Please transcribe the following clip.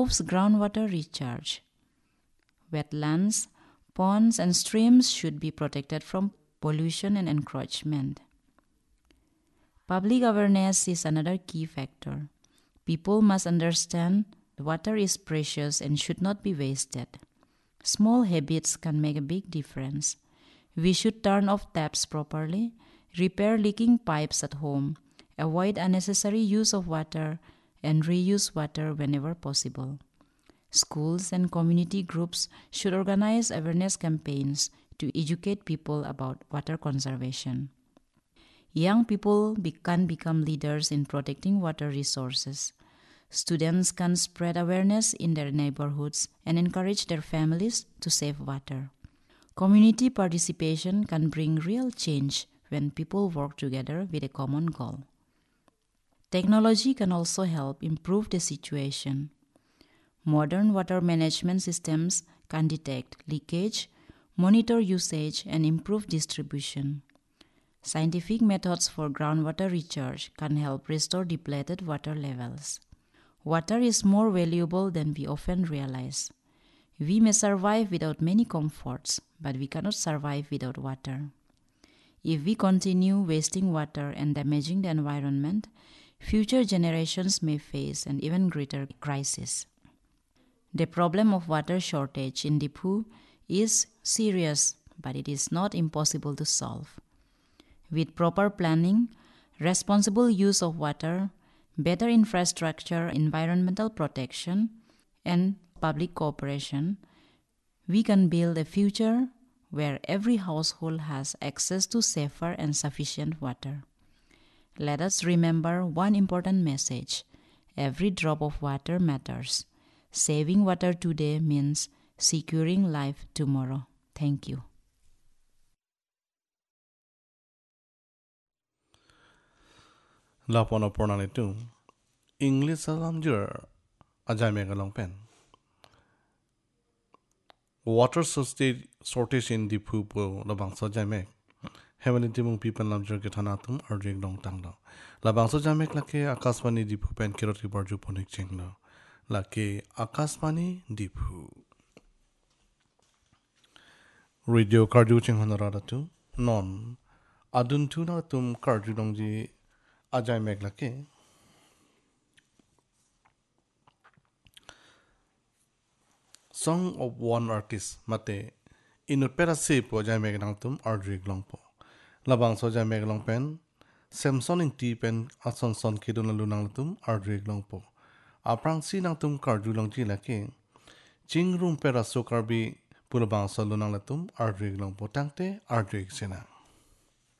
improves groundwater recharge. Wetlands, ponds, and streams should be protected from pollution and encroachment. Public awareness is another key factor. People must understand water is precious and should not be wasted. Small habits can make a big difference. We should turn off taps properly, repair leaking pipes at home, avoid unnecessary use of water, and reuse water whenever possible. Schools and community groups should organize awareness campaigns to educate people about water conservation. Young people can become leaders in protecting water resources. Students can spread awareness in their neighborhoods and encourage their families to save water. Community participation can bring real change when people work together with a common goal. Technology can also help improve the situation. Modern water management systems can detect leakage, monitor usage, and improve distribution. Scientific methods for groundwater recharge can help restore depleted water levels. Water is more valuable than we often realize. We may survive without many comforts, but we cannot survive without water. If we continue wasting water and damaging the environment, future generations may face an even greater crisis. The problem of water shortage in Diphu is serious, but it is not impossible to solve. With proper planning, responsible use of water, better infrastructure, environmental protection, and public cooperation, we can build a future where every household has access to safer and sufficient water. Let us remember one important message. Every drop of water matters. Saving water today means securing life tomorrow. Thank you. Lapon opornal itu English salam jur ajai megalong pen. Water shortage in Diphu po labang so jai mek. Heavenly timung people lam jur ketanatum arjing dong tang lo. Labang so jai mek lake akaswani Diphu pen kiroti barju ponik ching lo. Lake akaswani Diphu. Radio karju ching honorada tu non adun tu na tum karju dong ji ajai mek lake. Song of one artist mate inut pera se po jai meg nang tum ardrig long po labang so jai meg long pen Samson ing ti pen ason son kidon lu nang tum ardrig long po aprang si nang tum karju long ji lake jing room pera so karbi pulabang so lu nang tum ardrig long po tangte ardrig sena